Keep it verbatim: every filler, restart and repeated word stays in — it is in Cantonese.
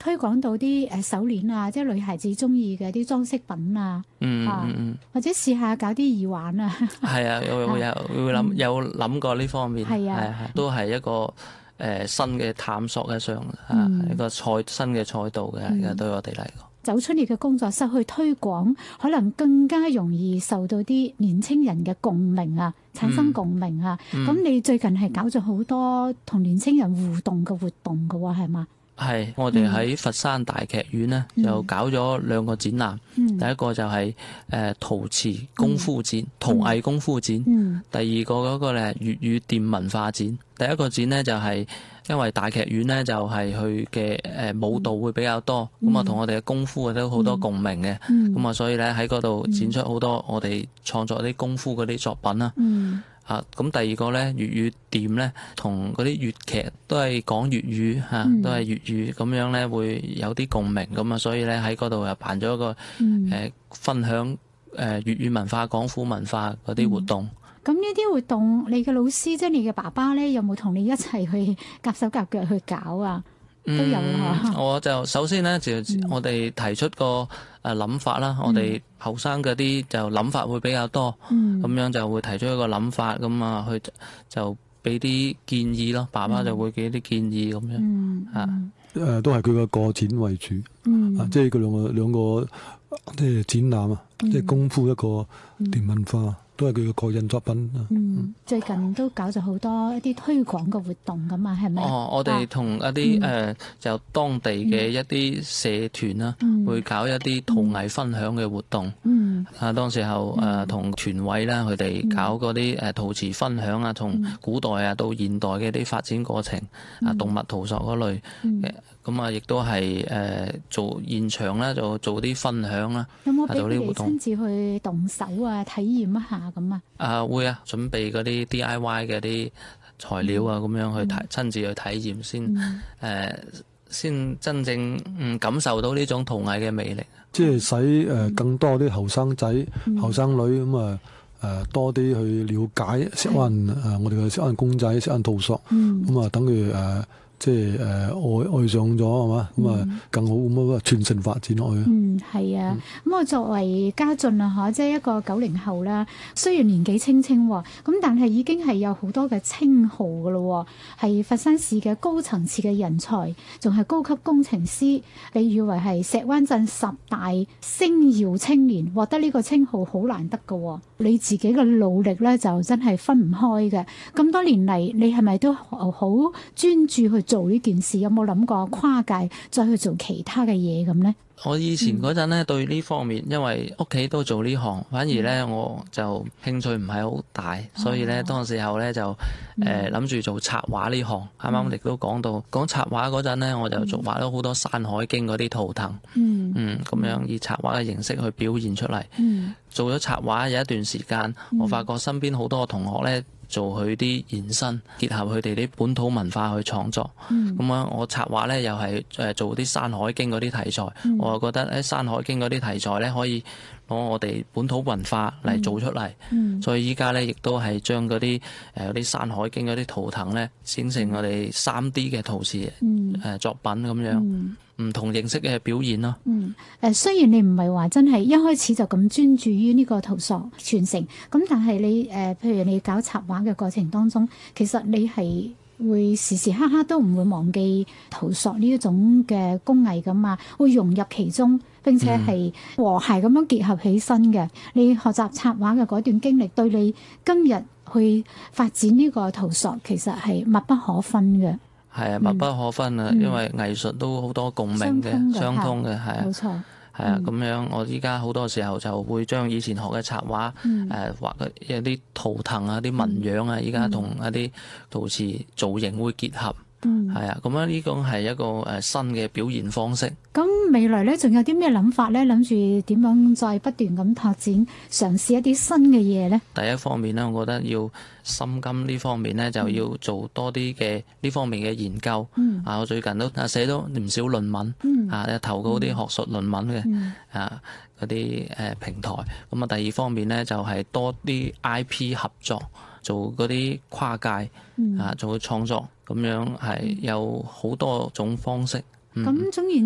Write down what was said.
推廣到啲誒手鏈啊，即係女孩子中意嘅啲裝飾品啊， 嗯啊嗯嗯， 或者試下搞啲耳環啊。 係啊，有有有會諗有諗過呢方面， 係啊係係都係一個誒、呃、新嘅探索嘅上啊、 嗯、 一個賽新嘅賽道嘅， 嗯、 對我哋嚟講。 走出你嘅工作室去推廣，可能更加容易受到啲年青人嘅共鳴啊，產生共鳴啊。咁、嗯、你最近係搞咗好多同年青人互動嘅活動㗎喎，係嘛？ 係，我哋喺佛山大劇院呢， 嗯、 就搞咗兩個展覽。 嗯、 第一個就係誒陶瓷功夫展、陶藝功夫展。 嗯、 第二個嗰個咧粵語店文化展。第一個展呢，就係因為大劇院呢，就係佢嘅誒舞蹈會比較多，咁啊同我哋嘅功夫都好多共鳴嘅。咁啊、嗯、所以咧喺嗰度展出好多我哋創作啲功夫嗰啲作品啦。 嗯啊，咁第二個咧粵語店咧，同嗰啲粵劇都係講粵語嚇， 嗯、 都係粵語咁樣咧，會有啲共鳴咁啊，所以咧喺嗰度又辦咗一個誒、 嗯呃、分享誒粵語文化、廣府文化嗰啲活動。 咁呢啲活動，你嘅老師即係你嘅爸爸咧，有冇同你一齊去夾手夾腳去搞啊？都有啊、 嗯！我就首先咧就我哋提出個誒諗法啦，嗯、我哋後生嗰啲就諗法會比較多，咁、嗯、樣就會提出一個諗法，咁啊去就俾啲建議咯。爸爸就會俾啲建議咁樣， 嗯、 啊誒、呃、都係佢個個展為主， 嗯、 啊即係佢兩個兩個即係展覽啊，嗯、即係功夫一個電文化。嗯都係佢嘅個人作品。 嗯，最近都搞咗好多一啲推廣嘅活動㗎嘛，係咪？ 哦，我哋同一啲誒、 嗯呃、就當地嘅一啲社團啦， 嗯、 會搞一啲陶藝分享嘅活動。 嗯， 啊，當時候誒同團委啦，佢哋搞嗰啲誒陶瓷分享啊，從古代啊到現代嘅啲發展過程啊，動物陶塑嗰類嘅。 嗯咁啊，亦都係誒做現場啦，就做啲分享啦。 有冇俾你哋親自去動手啊，體驗一下咁啊？ 啊，會啊，準備嗰啲 D I Y 嘅啲材料啊，咁、嗯、樣去體親自去體驗先，誒、嗯呃，先真正嗯感受到呢種陶藝嘅魅力。 即係使誒更多啲後生仔、後生、嗯、女咁啊誒多啲去了解識玩誒我哋嘅識玩公仔、識玩陶塑，咁啊、嗯、等佢誒。呃即係誒愛愛上咗係嘛，咁啊更好咁樣傳承發展落去。 嗯，係啊。咁、嗯、我作為家俊啊，嚇，即係一個九零後啦。雖然年紀輕輕喎，咁但係已經係有好多嘅稱號噶咯，係佛山市嘅高層次嘅人才，仲係高級工程師。被譽為係石灣鎮十大星耀青年，獲得呢個稱號好難得噶。你自己嘅努力咧，就真係分唔開嘅。咁多年嚟，你係咪都好專注去做呢件事？有冇諗過跨界再去做其他嘅嘢咁呢？ 我以前嗰陣咧對呢方面，因為屋企都做呢行，反而咧我就興趣唔係好大，嗯、所以咧當時候咧就誒諗住做插畫呢行。啱啱亦都講到講插畫嗰陣咧，我就做畫咗好多《山海經》嗰啲圖騰，嗯嗯咁樣以插畫嘅形式去表現出嚟。嗯、做咗插畫有一段時間，我發覺身邊好多同學咧。做佢啲延伸，結合佢哋啲本土文化去創作。咁樣、嗯、我插畫咧又係誒做啲《山海經》嗰啲題材。嗯、我又覺得喺《山海經》嗰啲題材咧可以攞我哋本土文化嚟做出嚟。嗯、所以依家咧亦都係將嗰啲誒啲《山海經》嗰啲圖騰咧剪成我哋三 D 嘅陶瓷誒作品咁樣。嗯嗯唔同形式嘅表現咯。嗯， 誒雖然你唔係話真係一開始就咁專注於呢個陶塑傳承，咁但係你誒、呃，譬如你搞插畫嘅過程當中，其實你係會時時刻刻都唔會忘記陶塑呢一種嘅工藝㗎嘛，會融入其中，並且係和諧咁樣結合起身嘅。嗯、你學習插畫嘅嗰段經歷，對你今日去發展呢個陶塑，其實係密不可分嘅。 係啊，密不可分啊，嗯、因為藝術都好多共鳴嘅，相通嘅，係啊，冇錯，係啊，咁樣我依家好多時候就會將以前學嘅插畫，誒、嗯呃、畫嘅有啲圖騰啊、啲紋樣啊，依家同一啲陶瓷造型會結合。嗯，係啊，咁樣呢個係一個誒新嘅表現方式。 咁未來咧，仲有啲咩諗法咧？諗住點樣再不斷咁拓展，嘗試一啲新嘅嘢咧？ 第一方面咧，我覺得要深耕呢方面咧，就要做多啲嘅呢方面嘅研究。嗯，啊，我最近都啊寫咗唔少論文。嗯，啊，投稿啲學術論文嘅。嗯，啊，嗰啲誒平台。咁啊，第二方面咧就係多啲 I P 合作，做嗰啲跨界。嗯，啊，做創作。咁樣係有好多種方式。 咁總言